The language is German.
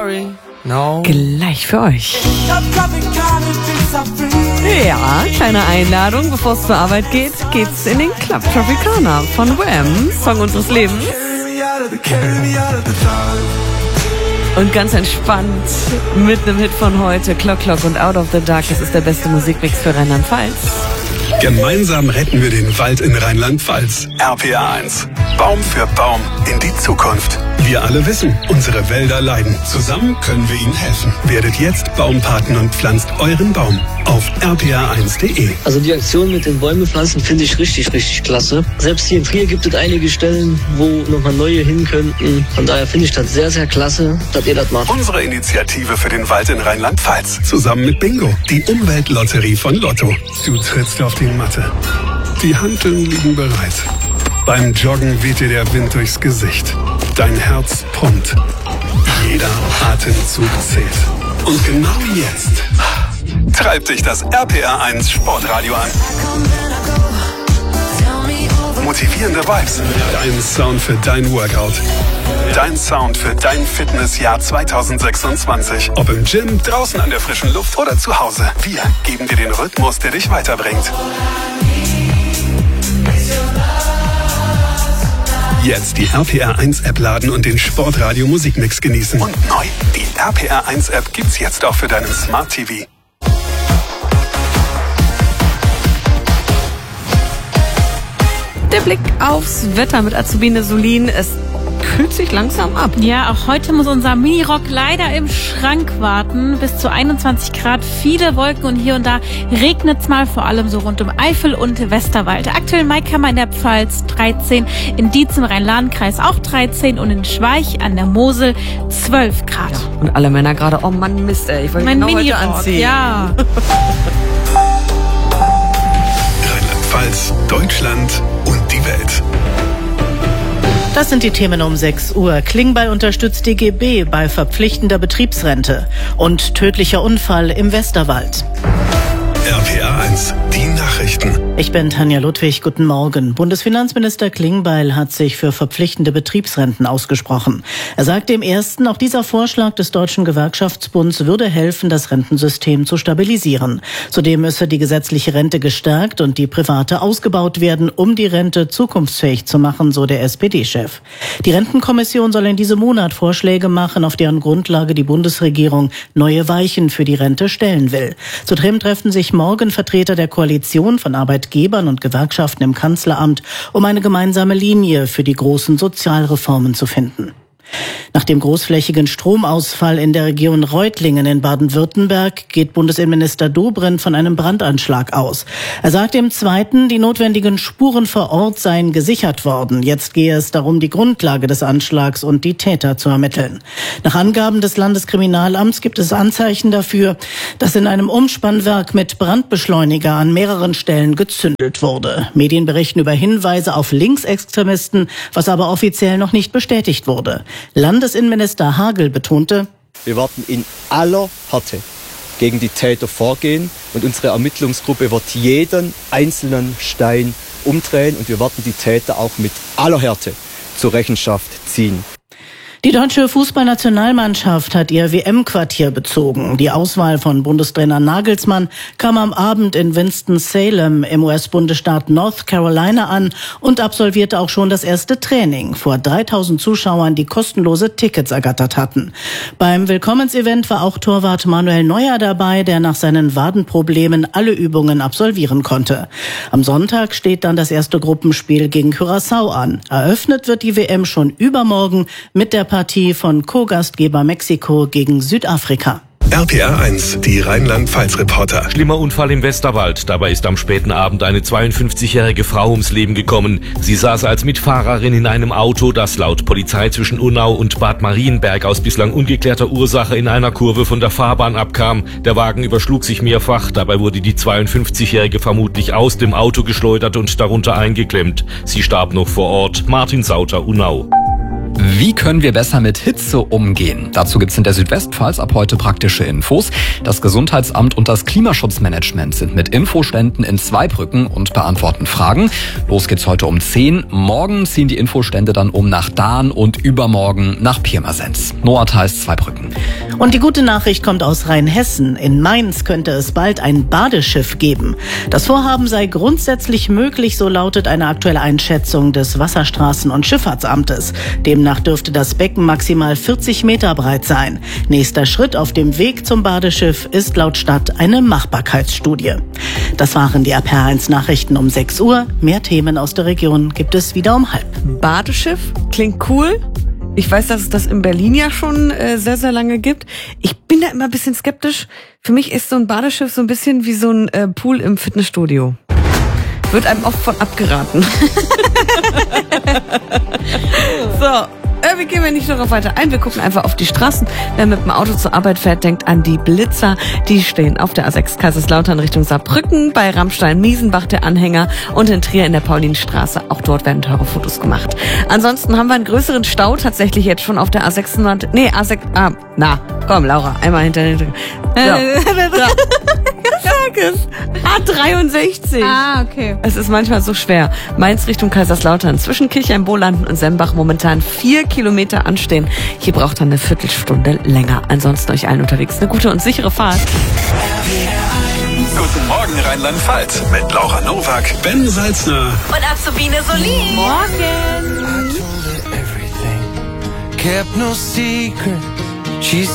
sorry. No. Gleich für euch. Ja, kleine Einladung, bevor es zur Arbeit geht, geht's in den Club Tropicana von Wham, Song unseres Lebens. Und ganz entspannt mit einem Hit von heute, Clock Clock und Out of the Dark. Das ist der beste Musikmix für Rheinland-Pfalz. Gemeinsam retten wir den Wald in Rheinland-Pfalz. RPA 1. Baum für Baum in die Zukunft. Wir alle wissen, unsere Wälder leiden. Zusammen können wir ihnen helfen. Werdet jetzt Baumpaten und pflanzt euren Baum auf rpa1.de. Also die Aktion mit den Bäume pflanzen finde ich richtig, richtig klasse. Selbst hier in Trier gibt es einige Stellen, wo nochmal neue hin könnten. Von daher finde ich das sehr, sehr klasse, dass ihr das macht. Unsere Initiative für den Wald in Rheinland-Pfalz. Zusammen mit Bingo, die Umweltlotterie von Lotto. Du trittst auf die Matte. Die Hanteln liegen bereit. Beim Joggen weht dir der Wind durchs Gesicht. Dein Herz pumpt. Jeder Atemzug zählt. Und genau jetzt treibt dich das RPA 1 Sportradio an. Motivierende Vibes. Dein Sound für dein Workout. Dein Sound für dein Fitnessjahr 2026. Ob im Gym, draußen an der frischen Luft oder zu Hause. Wir geben dir den Rhythmus, der dich weiterbringt. Jetzt die RPR 1 App laden und den Sportradio Musikmix genießen. Und neu, die RPR 1 App gibt's jetzt auch für deinen Smart TV. Der Blick aufs Wetter mit Azubine Solin. Es kühlt sich langsam ab. Ja, auch heute muss unser Minirock leider im Schrank warten. Bis zu 21 Grad, viele Wolken und hier und da regnet es mal, vor allem so rund um Eifel und Westerwald. Aktuell Maikammer in der Pfalz 13, in Dietz im Rhein-Lahn-Kreis auch 13 und in Schweich an der Mosel 12 Grad. Ja, und alle Männer gerade, oh Mann, Mist, ey, ich wollte mein genau heute Minirock, anziehen. ja. Rheinland-Pfalz, Deutschland und die Welt. Das sind die Themen um 6 Uhr. Klingbeil unterstützt DGB bei verpflichtender Betriebsrente und tödlicher Unfall im Westerwald. RPA 1, die Nachrichten. Ich bin Tanja Ludwig, guten Morgen. Bundesfinanzminister Klingbeil hat sich für verpflichtende Betriebsrenten ausgesprochen. Er sagte im ersten, auch dieser Vorschlag des Deutschen Gewerkschaftsbunds würde helfen, das Rentensystem zu stabilisieren. Zudem müsse die gesetzliche Rente gestärkt und die private ausgebaut werden, um die Rente zukunftsfähig zu machen, so der SPD-Chef. Die Rentenkommission soll in diesem Monat Vorschläge machen, auf deren Grundlage die Bundesregierung neue Weichen für die Rente stellen will. Zudem treffen sich morgen Vertreter der Koalition von Arbeitgebern und Gewerkschaften im Kanzleramt, um eine gemeinsame Linie für die großen Sozialreformen zu finden. Nach dem großflächigen Stromausfall in der Region Reutlingen in Baden-Württemberg geht Bundesinnenminister Dobrindt von einem Brandanschlag aus. Er sagte im Zweiten, die notwendigen Spuren vor Ort seien gesichert worden. Jetzt gehe es darum, die Grundlage des Anschlags und die Täter zu ermitteln. Nach Angaben des Landeskriminalamts gibt es Anzeichen dafür, dass in einem Umspannwerk mit Brandbeschleuniger an mehreren Stellen gezündelt wurde. Medien berichten über Hinweise auf Linksextremisten, was aber offiziell noch nicht bestätigt wurde. Landesinnenminister Hagel betonte: Wir werden in aller Härte gegen die Täter vorgehen und unsere Ermittlungsgruppe wird jeden einzelnen Stein umdrehen und wir werden die Täter auch mit aller Härte zur Rechenschaft ziehen. Die deutsche Fußballnationalmannschaft hat ihr WM-Quartier bezogen. Die Auswahl von Bundestrainer Nagelsmann kam am Abend in Winston-Salem im US-Bundesstaat North Carolina an und absolvierte auch schon das erste Training vor 3000 Zuschauern, die kostenlose Tickets ergattert hatten. Beim Willkommensevent war auch Torwart Manuel Neuer dabei, der nach seinen Wadenproblemen alle Übungen absolvieren konnte. Am Sonntag steht dann das erste Gruppenspiel gegen Curaçao an. Eröffnet wird die WM schon übermorgen mit der Partie von Co-Gastgeber Mexiko gegen Südafrika. RPR 1, die Rheinland-Pfalz-Reporter. Schlimmer Unfall im Westerwald. Dabei ist am späten Abend eine 52-jährige Frau ums Leben gekommen. Sie saß als Mitfahrerin in einem Auto, das laut Polizei zwischen Unnau und Bad Marienberg aus bislang ungeklärter Ursache in einer Kurve von der Fahrbahn abkam. Der Wagen überschlug sich mehrfach. Dabei wurde die 52-jährige vermutlich aus dem Auto geschleudert und darunter eingeklemmt. Sie starb noch vor Ort. Martin Sauter, Unnau. Wie können wir besser mit Hitze umgehen? Dazu gibt's in der Südwestpfalz ab heute praktische Infos. Das Gesundheitsamt und das Klimaschutzmanagement sind mit Infoständen in Zweibrücken und beantworten Fragen. Los geht's heute um 10. Morgen ziehen die Infostände dann um nach Dahn und übermorgen nach Pirmasens. Noah Theis, Zweibrücken. Und die gute Nachricht kommt aus Rheinhessen. In Mainz könnte es bald ein Badeschiff geben. Das Vorhaben sei grundsätzlich möglich, so lautet eine aktuelle Einschätzung des Wasserstraßen- und Schifffahrtsamtes. Demnach dürfte das Becken maximal 40 Meter breit sein. Nächster Schritt auf dem Weg zum Badeschiff ist laut Stadt eine Machbarkeitsstudie. Das waren die RPR1 Nachrichten um 6 Uhr. Mehr Themen aus der Region gibt es wieder um 12:30. Badeschiff klingt cool. Ich weiß, dass es das in Berlin ja schon sehr, sehr lange gibt. Ich bin da immer ein bisschen skeptisch. Für mich ist so ein Badeschiff so ein bisschen wie so ein Pool im Fitnessstudio. Wird einem oft von abgeraten. So. Wir gehen nicht darauf weiter ein, wir gucken einfach auf die Straßen. Wer mit dem Auto zur Arbeit fährt, denkt an die Blitzer. Die stehen auf der A6 Kaiserslautern Richtung Saarbrücken, bei Rammstein-Miesenbach der Anhänger und in Trier in der Paulinstraße. Auch dort werden teure Fotos gemacht. Ansonsten haben wir einen größeren Stau tatsächlich jetzt schon auf der A600. Nee, A6. Komm, Laura, einmal hinter den. Ja. Sag es. A63. Okay. Es ist manchmal so schwer. Mainz Richtung Kaiserslautern. Zwischen Kirchheim-Bolanden und Sembach momentan 4 Kilometer anstehen. Hier braucht er eine Viertelstunde länger. Ansonsten euch allen unterwegs eine gute und sichere Fahrt. Guten Morgen Rheinland-Pfalz mit Laura Nowak, Ben Salzner Und Azubine Solin. Morgen. Kept no secret. She